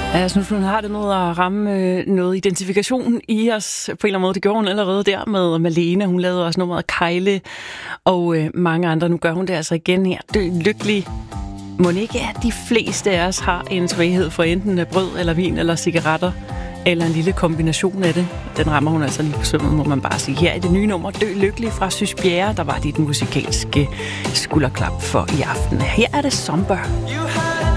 Jeg synes, hun har det med at ramme noget identifikation i os på en eller anden måde. Det gjorde hun allerede der med Malene. Hun lavede også nummeret Kejle og mange andre. Nu gør hun det altså igen her. Det er lykkelig. Må ikke, at de fleste af os har en svaghed for enten brød eller vin eller cigaretter, eller en lille kombination af det. Den rammer hun altså lige på sømmet, må man bare sige. Her er det nye nummer Dø Lykkelig fra Sys Bjerre, der var dit musikalske skulderklap for i aften. Her er det Somber.